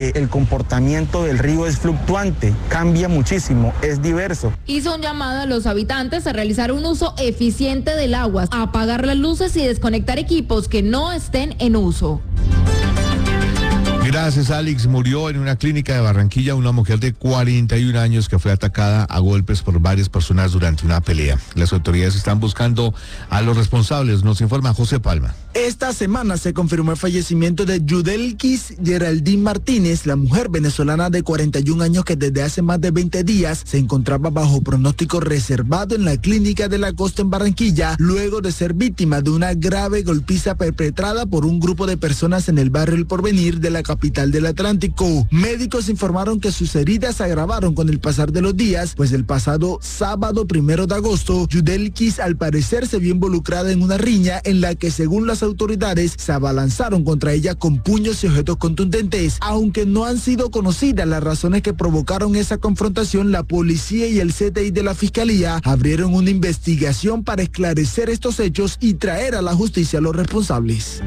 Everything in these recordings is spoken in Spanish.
el comportamiento del río es fluctuante, cambia muchísimo, es diverso. Hizo un llamado a los habitantes a realizar un uso eficiente del agua, a apagar las luces y desconectar equipos que no estén en uso. Gracias, Alex. Murió en una clínica de Barranquilla una mujer de 41 años que fue atacada a golpes por varias personas durante una pelea. Las autoridades están buscando a los responsables, nos informa José Palma. Esta semana se confirmó el fallecimiento de Yudelkis Geraldine Martínez, la mujer venezolana de 41 años que desde hace más de 20 días se encontraba bajo pronóstico reservado en la clínica de la Costa en Barranquilla, luego de ser víctima de una grave golpiza perpetrada por un grupo de personas en el barrio El Porvenir de la capital del Atlántico. Médicos informaron que sus heridas se agravaron con el pasar de los días, pues el pasado sábado 1 de agosto, Yudelkis al parecer se vio involucrada en una riña en la que, según las autoridades, se abalanzaron contra ella con puños y objetos contundentes. Aunque no han sido conocidas las razones que provocaron esa confrontación, la policía y el CTI de la Fiscalía abrieron una investigación para esclarecer estos hechos y traer a la justicia a los responsables.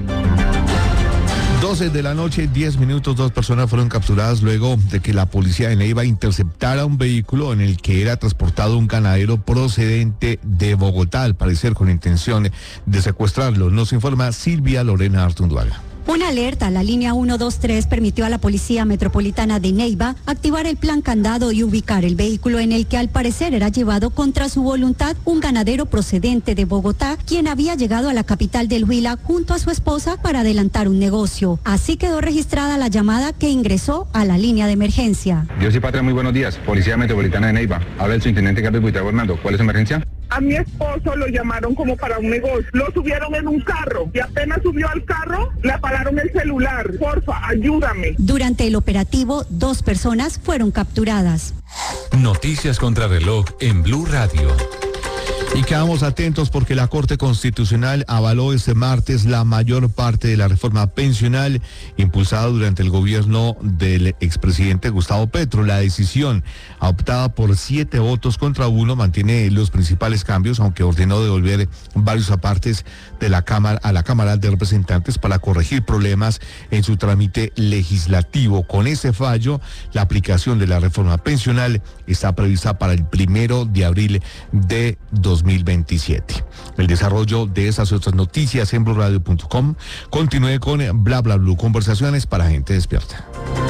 12 de la noche, 10 minutos, 2 personas fueron capturadas luego de que la policía de Neiva interceptara un vehículo en el que era transportado un ganadero procedente de Bogotá, al parecer con intención de secuestrarlo. Nos informa Silvia Lorena Artunduaga. Una alerta a la línea 123 permitió a la Policía Metropolitana de Neiva activar el plan candado y ubicar el vehículo en el que al parecer era llevado contra su voluntad un ganadero procedente de Bogotá, quien había llegado a la capital del Huila junto a su esposa para adelantar un negocio. Así quedó registrada la llamada que ingresó a la línea de emergencia. Dios y patria, muy buenos días. Policía Metropolitana de Neiva. Habla el subintendente Carlos Buitrago Hernando. ¿Cuál es su emergencia? A mi esposo lo llamaron como para un negocio, lo subieron en un carro y apenas subió al carro le apagaron el celular. Porfa, ayúdame. Durante el operativo, 2 personas fueron capturadas. Noticias contra reloj en Blue Radio. Y quedamos atentos porque la Corte Constitucional avaló este martes la mayor parte de la reforma pensional impulsada durante el gobierno del expresidente Gustavo Petro. La decisión, adoptada por 7 votos contra 1, mantiene los principales cambios, aunque ordenó devolver varios apartes de la Cámara a la Cámara de Representantes para corregir problemas en su trámite legislativo. Con ese fallo, la aplicación de la reforma pensional está prevista para el 1 de abril de 2027. El desarrollo de esas otras noticias en bluradio.com. Continúe con Bla Bla Blue, conversaciones para gente despierta.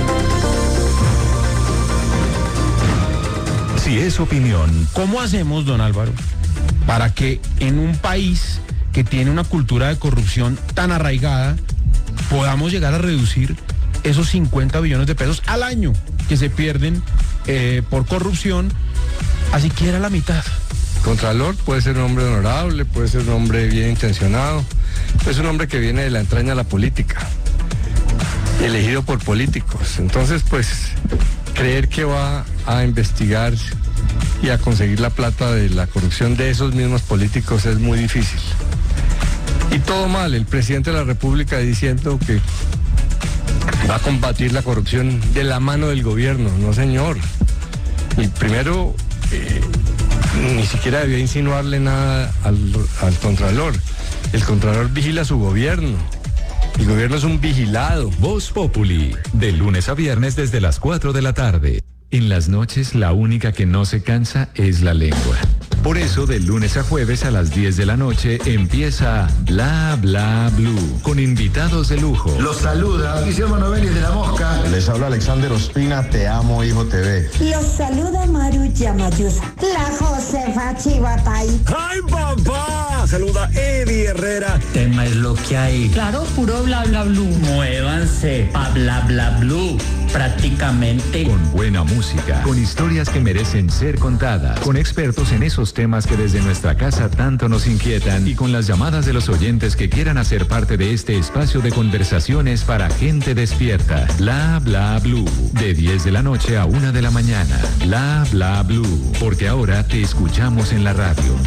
Si es opinión, ¿cómo hacemos, don Álvaro, para que en un país que tiene una cultura de corrupción tan arraigada podamos llegar a reducir esos 50 billones de pesos al año que se pierden por corrupción a siquiera la mitad? Contralor puede ser un hombre honorable, puede ser un hombre bien intencionado, es un hombre que viene de la entraña de la política, elegido por políticos. Entonces, pues, creer que va a investigar y a conseguir la plata de la corrupción de esos mismos políticos es muy difícil. Y todo mal, el presidente de la República diciendo que va a combatir la corrupción de la mano del gobierno. No, señor. Y primero, ni siquiera debía insinuarle nada al Contralor. El Contralor vigila su gobierno. El gobierno es un vigilado. Voz Populi, de lunes a viernes desde las 4 de la tarde. En las noches, la única que no se cansa es la lengua. Por eso, de lunes a jueves a las 10 de la noche empieza Bla Bla Blue, con invitados de lujo. Los saluda Guillermo Novelli de La Mosca. Les habla Alexander Ospina, Te Amo Hijo TV. Los saluda Maru Yamayusa. La Josefa Chivatay. ¡Ay, papá! Saluda Eddie Herrera. Tema es lo que hay. Claro, puro Bla Bla Blue. Muévanse a Bla Bla Blue. Prácticamente. Con buena música, con historias que merecen ser contadas, con expertos en esos temas que desde nuestra casa tanto nos inquietan y con las llamadas de los oyentes que quieran hacer parte de este espacio de conversaciones para gente despierta. Bla Bla Blue, de 10 de la noche a 1 de la mañana. Bla Bla Blue, porque ahora te escuchamos en la radio.